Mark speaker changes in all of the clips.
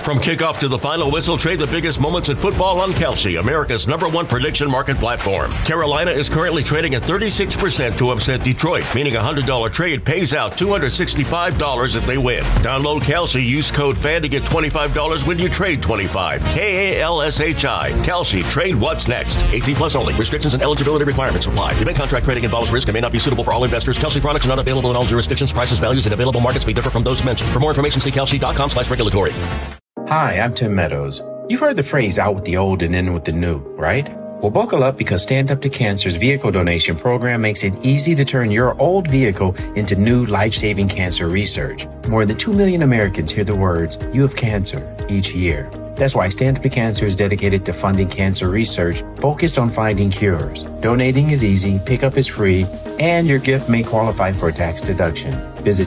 Speaker 1: From kickoff to the final whistle, trade the biggest moments in football on Kalshi, America's #1 prediction market platform. Carolina is currently trading at 36% to upset Detroit, meaning a $100 trade pays out $265 if they win. Download Kalshi, use code FAN to get $25 when you trade 25. Kalshi. Kalshi, trade what's next. 18 plus only. Restrictions and eligibility requirements apply. Event contract trading involves risk and may not be suitable for all investors. Kalshi products are not available in all jurisdictions. Prices, values, and available markets may differ from those mentioned. For more information, see kalshi.com/regulatory.
Speaker 2: Hi, I'm Tim Meadows. You've heard the phrase out with the old and in with the new, right? Well, buckle up because Stand Up to Cancer's vehicle donation program makes it easy to turn your old vehicle into new life-saving cancer research. More than 2 million Americans hear the words, "You have cancer," each year. That's why Stand Up to Cancer is dedicated to funding cancer research focused on finding cures. Donating is easy, pickup is free, and your gift may qualify for a tax deduction. Visit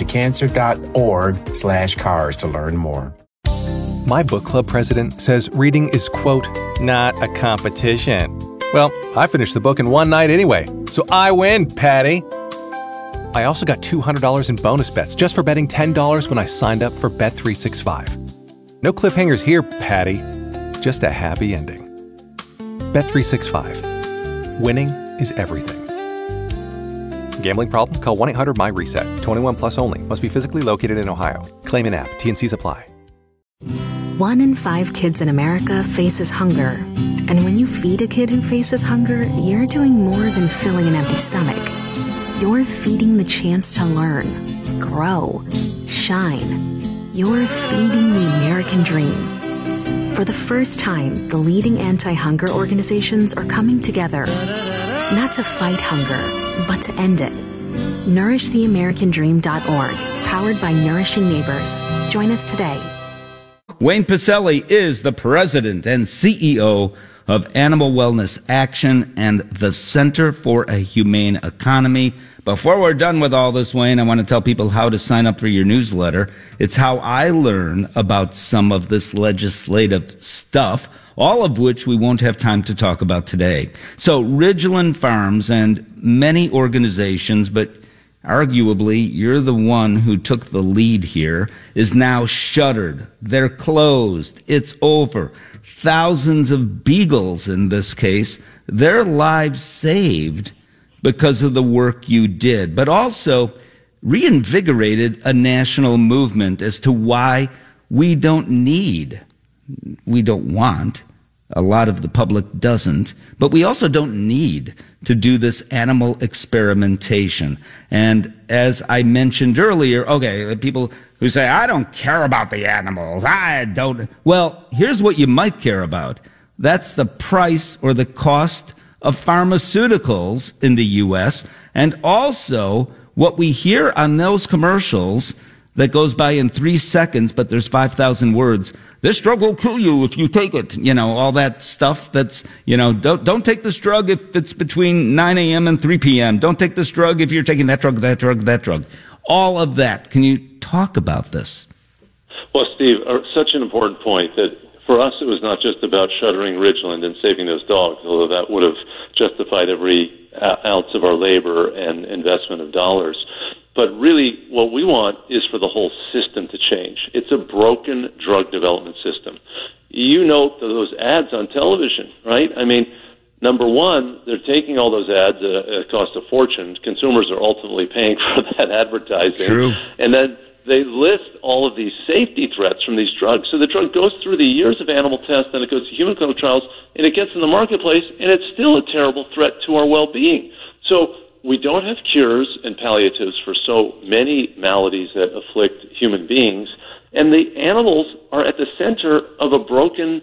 Speaker 2: standuptocancer.org/cars to learn more.
Speaker 3: My book club president says reading is, quote, not a competition. Well, I finished the book in one night anyway, so I win, Patty. I also got $200 in bonus bets just for betting $10 when I signed up for Bet365. No cliffhangers here, Patty. Just a happy ending. Bet365. Winning is everything. Gambling problem? Call 1-800-MY-RESET. 21 plus only. Must be physically located in Ohio. Claim in app. T&Cs apply.
Speaker 4: 1 in 5 kids in America faces hunger. And when you feed a kid who faces hunger, you're doing more than filling an empty stomach. You're feeding the chance to learn, grow, shine. You're feeding the American dream. For the first time, the leading anti-hunger organizations are coming together, not to fight hunger, but to end it. NourishTheAmericanDream.org, powered by Nourishing Neighbors. Join us today.
Speaker 5: Wayne Pacelle is the president and CEO of Animal Wellness Action and the Center for a Humane Economy. Before we're done with all this, Wayne, I want to tell people how to sign up for your newsletter. It's how I learn about some of this legislative stuff, all of which we won't have time to talk about today. So Ridgeland Farms and many organizations, but arguably, you're the one who took the lead here, is now shuttered. They're closed. It's over. Thousands of beagles, in this case, their lives saved because of the work you did, but also reinvigorated a national movement as to why we don't want, a lot of the public doesn't, but we also don't need to do this animal experimentation. And as I mentioned earlier, okay, people who say, I don't care about the animals, I don't. Well, here's what you might care about. That's the price or the cost of pharmaceuticals in the U.S., and also what we hear on those commercials that goes by in 3 seconds, but there's 5,000 words. This drug will kill you if you take it. You know, all that stuff that's, don't take this drug if it's between 9 a.m. and 3 p.m. Don't take this drug if you're taking that drug, that drug, that drug. All of that. Can you talk about this?
Speaker 6: Well, Steve, such an important point that for us it was not just about shuttering Ridgeland and saving those dogs, although that would have justified every ounce of our labor and investment of dollars. But really, what we want is for the whole system to change. It's a broken drug development system. You note those ads on television, right? I mean, number one, they're taking all those ads at a cost of fortune. Consumers are ultimately paying for that advertising.
Speaker 5: True.
Speaker 6: And then they list all of these safety threats from these drugs. So the drug goes through the years of animal tests, then it goes to human clinical trials, and it gets in the marketplace, and it's still a terrible threat to our well-being. So we don't have cures and palliatives for so many maladies that afflict human beings, and the animals are at the center of a broken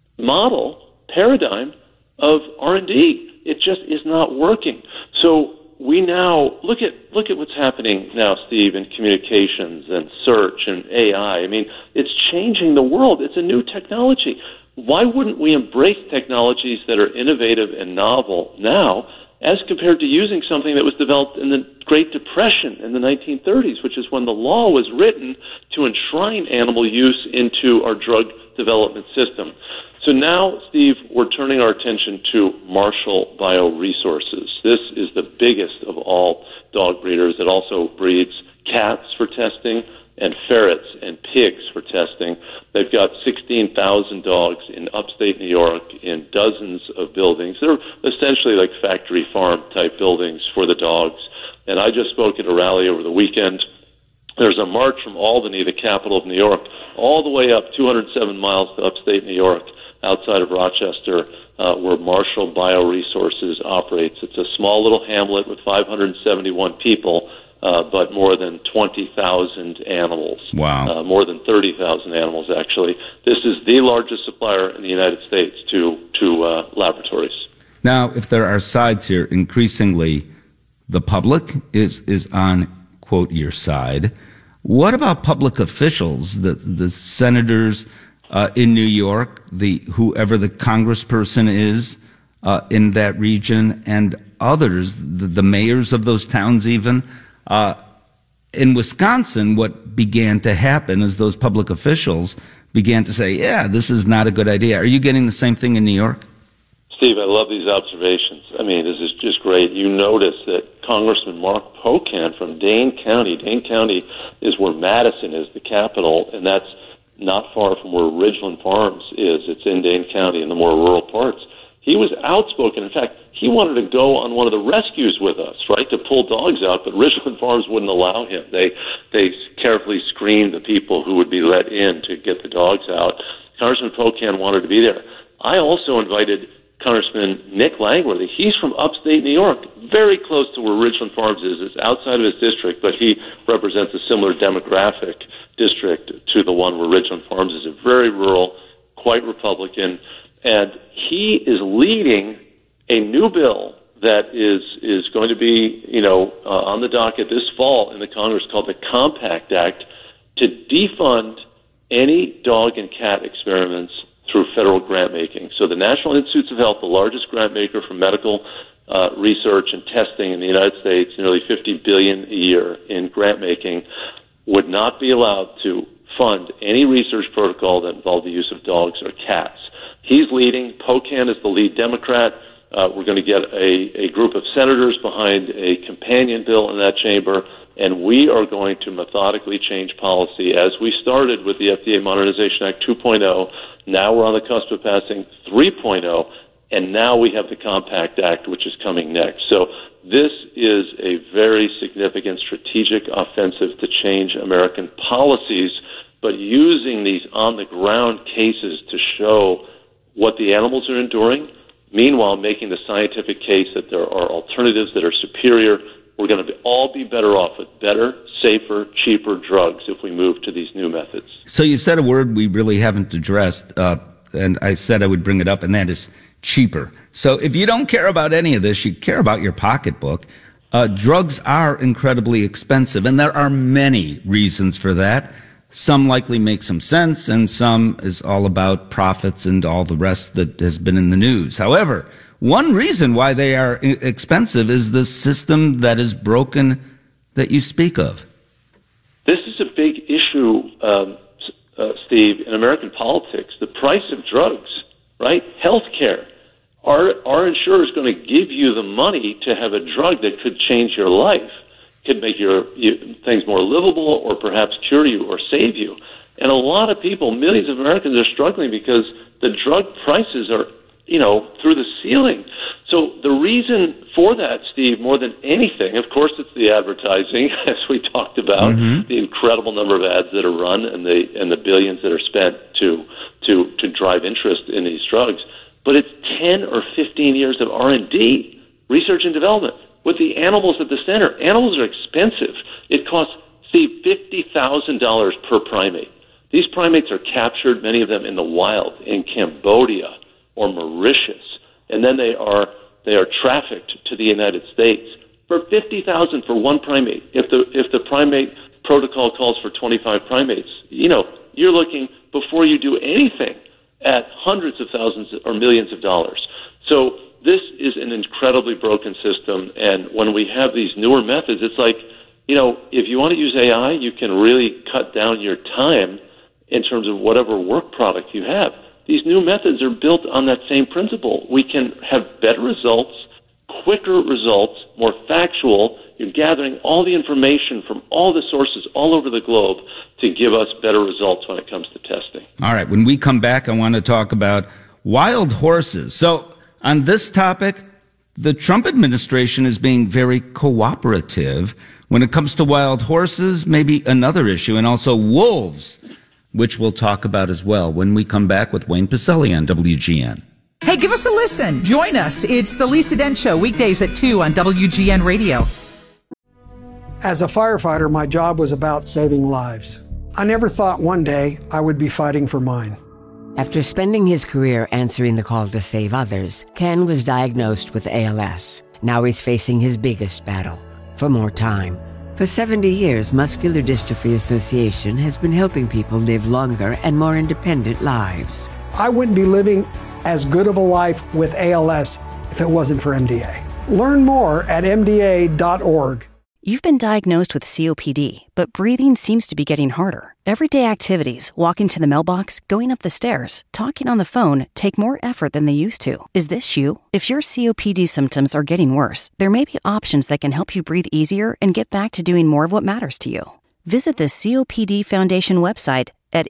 Speaker 6: paradigm of R&D. It just is not working. So we now look at what's happening now, Steve, in communications and search and AI. I mean, it's changing the world. It's a new technology. Why wouldn't we embrace technologies that are innovative and novel now as compared to using something that was developed in the Great Depression in the 1930s, which is when the law was written to enshrine animal use into our drug development system? So now, Steve, we're turning our attention to Marshall Bioresources. This is the biggest of all dog breeders. It also breeds cats for testing and ferrets and pigs for testing. They've got 16,000 dogs in upstate New York in dozens of buildings. They're essentially like factory farm type buildings for the dogs. And I just spoke at a rally over the weekend. There's a march from Albany, the capital of New York, all the way up 207 miles to upstate New York, outside of Rochester, where Marshall Bioresources operates. It's a small little hamlet with 571 people, but more than 20,000 animals.
Speaker 5: Wow.
Speaker 6: More than 30,000 animals, actually. This is the largest supplier in the United States to laboratories.
Speaker 5: Now, if there are sides here, increasingly the public is on, quote, your side. What about public officials, the senators in New York, whoever the congressperson is in that region, and others, the mayors of those towns even? In Wisconsin, what began to happen is those public officials began to say, yeah, this is not a good idea. Are you getting the same thing in New York?
Speaker 6: Steve, I love these observations. I mean, this is just great. You notice that Congressman Mark Pocan from Dane County is where Madison is, the capital, and that's not far from where Ridgeland Farms is. It's in Dane County in the more rural parts. He was outspoken. In fact, he wanted to go on one of the rescues with us, right, to pull dogs out, but Ridgeland Farms wouldn't allow him. They carefully screened the people who would be let in to get the dogs out. Congressman Pocan wanted to be there. I also invited Congressman Nick Langworthy. He's from upstate New York, very close to where Ridgeland Farms is. It's outside of his district, but he represents a similar demographic district to the one where Ridgeland Farms is. Very rural, quite Republican, and he is leading a new bill that is going to be, on the docket this fall in the Congress called the Compact Act to defund any dog and cat experiments through federal grant making. So the National Institutes of Health, the largest grant maker for medical research and testing in the United States, nearly $50 billion a year in grant making, would not be allowed to fund any research protocol that involved the use of dogs or cats. He's leading. Pocan is the lead Democrat. We're going to get a group of senators behind a companion bill in that chamber, and we are going to methodically change policy as we started with the FDA Modernization Act 2.0. Now we're on the cusp of passing 3.0, and now we have the Compact Act, which is coming next. So this is a very significant strategic offensive to change American policies, but using these on-the-ground cases to show what the animals are enduring, meanwhile making the scientific case that there are alternatives that are superior. We're going to all be better off with better, safer, cheaper drugs if we move to these new methods.
Speaker 5: So you said a word we really haven't addressed, and I said I would bring it up, and that is cheaper. So if you don't care about any of this, you care about your pocketbook. Drugs are incredibly expensive, and there are many reasons for that. Some likely make some sense, and some is all about profits and all the rest that has been in the news. However, one reason why they are expensive is the system that is broken that you speak of.
Speaker 6: This is a big issue, Steve, in American politics. The price of drugs, right? Healthcare. Are insurers going to give you the money to have a drug that could change your life, could make your things more livable, or perhaps cure you or save you? And a lot of people, millions of Americans, are struggling because the drug prices are through the ceiling. So the reason for that, Steve, more than anything, of course, it's the advertising, as we talked about, the incredible number of ads that are run and the billions that are spent to drive interest in these drugs. But it's 10 or 15 years of R&D, research and development, with the animals at the center. Animals are expensive. It costs, Steve, $50,000 per primate. These primates are captured, many of them in the wild, in Cambodia or Mauritius, and then they are trafficked to the United States for $50,000 for one primate. If the primate protocol calls for 25 primates, you're looking, before you do anything, at hundreds of thousands or millions of dollars. So this is an incredibly broken system, and when we have these newer methods, it's like, if you want to use AI, you can really cut down your time in terms of whatever work product you have. These new methods are built on that same principle. We can have better results quicker results, more factual. You're gathering all the information from all the sources all over the globe to give us better results when it comes to testing.
Speaker 5: All right. When we come back, I want to talk about wild horses. So on this topic, the Trump administration is being very cooperative. When it comes to wild horses, maybe another issue, and also wolves, which we'll talk about as well when we come back with Wayne Pacelle on WGN.
Speaker 7: Hey, give us a listen. Join us. It's the Lisa Dent Show, weekdays at 2 on WGN Radio.
Speaker 8: As a firefighter, my job was about saving lives. I never thought one day I would be fighting for mine.
Speaker 9: After spending his career answering the call to save others, Ken was diagnosed with ALS. Now he's facing his biggest battle, for more time. For 70 years, Muscular Dystrophy Association has been helping people live longer and more independent lives.
Speaker 8: I wouldn't be living as good of a life with ALS if it wasn't for MDA. Learn more at MDA.org.
Speaker 10: You've been diagnosed with COPD, but breathing seems to be getting harder. Everyday activities, walking to the mailbox, going up the stairs, talking on the phone, take more effort than they used to. Is this you? If your COPD symptoms are getting worse, there may be options that can help you breathe easier and get back to doing more of what matters to you. Visit the COPD Foundation website at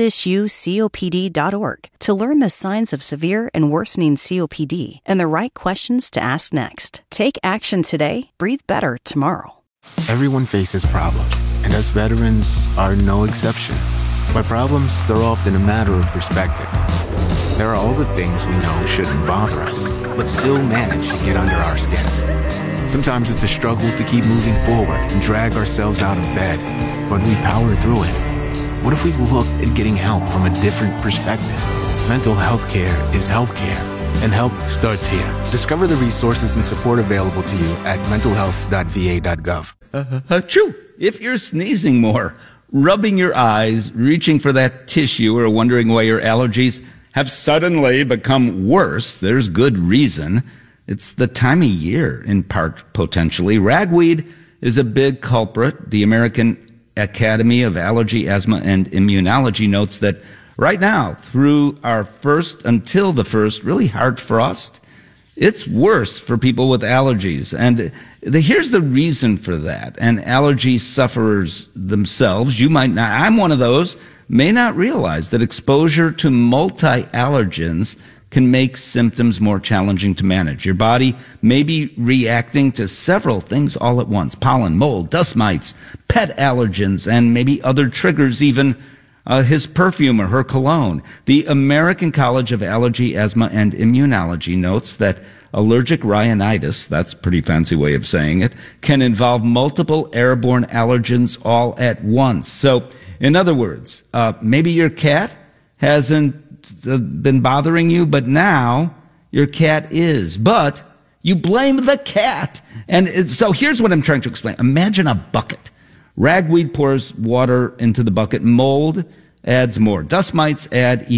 Speaker 10: isthisyoucopd.org to learn the signs of severe and worsening COPD and the right questions to ask next. Take action today, breathe better tomorrow.
Speaker 11: Everyone faces problems, and us veterans are no exception. By problems, they're often a matter of perspective. There are all the things we know shouldn't bother us, but still manage to get under our skin. Sometimes it's a struggle to keep moving forward and drag ourselves out of bed, but we power through it. What if we look at getting help from a different perspective? Mental health care is healthcare, and help starts here. Discover the resources and support available to you at mentalhealth.va.gov.
Speaker 5: Achoo! If you're sneezing more, rubbing your eyes, reaching for that tissue, or wondering why your allergies have suddenly become worse, there's good reason. It's the time of year, in part, potentially. Ragweed is a big culprit. The American Academy of Allergy, Asthma, and Immunology notes that right now, through our first until the first really hard frost, it's worse for people with allergies. And here's the reason for that. And allergy sufferers themselves, you might not, I'm one of those, may not realize that exposure to multi-allergens can make symptoms more challenging to manage. Your body may be reacting to several things all at once: pollen, mold, dust mites, pet allergens, and maybe other triggers, even his perfume or her cologne. The American College of Allergy, Asthma, and Immunology notes that allergic rhinitis, that's a pretty fancy way of saying it, can involve multiple airborne allergens all at once. So, in other words, maybe your cat hasn't been bothering you, but now your cat is. But you blame the cat. And so here's what I'm trying to explain. Imagine a bucket. Ragweed pours water into the bucket. Mold adds more. Dust mites add